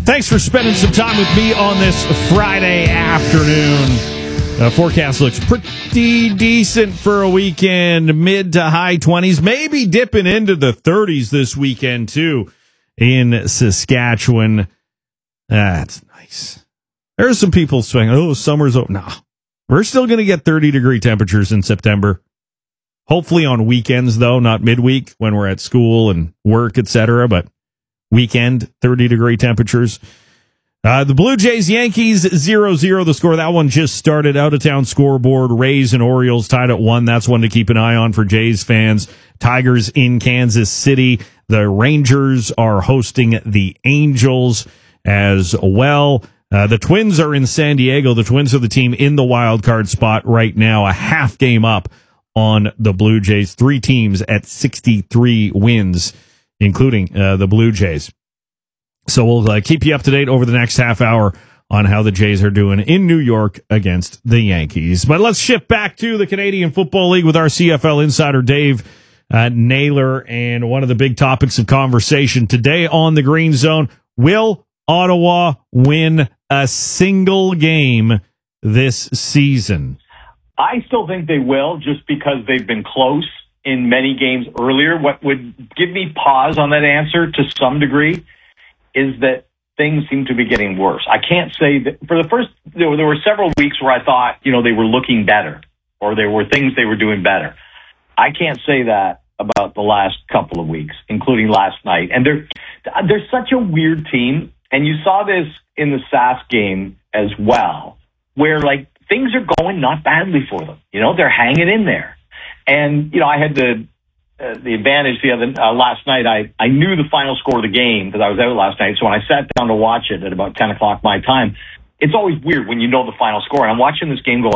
Thanks for spending some time with me on this Friday afternoon. Forecast looks pretty decent for a weekend, mid to high 20s, maybe dipping into the 30s this weekend, too, in Saskatchewan. That's nice. There's some people saying, summer's over. No, we're still going to get 30-degree temperatures in September. Hopefully on weekends, though, not midweek when we're at school and work, etc., but weekend, 30-degree temperatures. The Blue Jays, Yankees, 0-0. The score, that one just started. Out-of-town scoreboard. Rays and Orioles tied at 1. That's one to keep an eye on for Jays fans. Tigers in Kansas City. The Rangers are hosting the Angels as well. The Twins are in San Diego. The Twins are the team in the wild card spot right now, a half game up on the Blue Jays. 3 teams at 63 wins, including the Blue Jays. So we'll keep you up to date over the next half hour on how the Jays are doing in New York against the Yankees. But let's shift back to the Canadian Football League with our CFL insider, Dave Naylor. And one of the big topics of conversation today on the Green Zone, will Ottawa win a single game this season? I still think they will, just because they've been close in many games earlier. What would give me pause on that answer to some degree is that things seem to be getting worse. I can't say that for the first, there were several weeks where I thought, they were looking better, or there were things they were doing better. I can't say that about the last couple of weeks, including last night. And they're such a weird team. And you saw this in the Sask game as well, where things are going not badly for them. They're hanging in there. And, I had the advantage last night. I knew the final score of the game because I was out last night. So when I sat down to watch it at about 10 o'clock my time, it's always weird when you know the final score. And I'm watching this game go